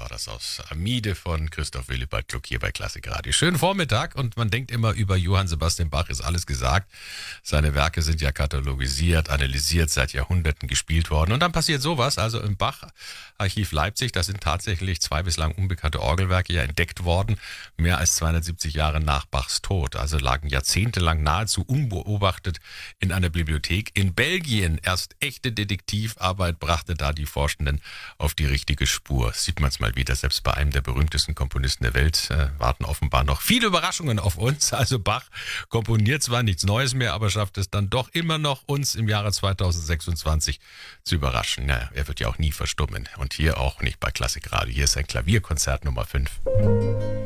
war das aus Amide von Christoph Willibald Gluck hier bei Klassik Radio. Schönen Vormittag und man denkt immer, über Johann Sebastian Bach ist alles gesagt. Seine Werke sind ja katalogisiert, analysiert, seit Jahrhunderten gespielt worden. Und dann passiert sowas, also im Bach-Archiv Leipzig, da sind tatsächlich 2 bislang unbekannte Orgelwerke ja entdeckt worden, mehr als 270 Jahre nach Bachs Tod. Also lagen jahrzehntelang nahezu unbeobachtet in einer Bibliothek. In Belgien erst echte Detektivarbeit brachte da die Forschenden auf die richtige Spur. Sieht man es mal wieder, selbst bei einem der berühmtesten Komponisten der Welt warten offenbar noch viele Überraschungen auf uns. Also Bach komponiert zwar nichts Neues mehr, aber schafft es dann doch immer noch, uns im Jahre 2026 zu überraschen. Naja, er wird ja auch nie verstummen. Und hier auch nicht bei Klassik Radio. Hier ist ein Klavierkonzert Nummer 5.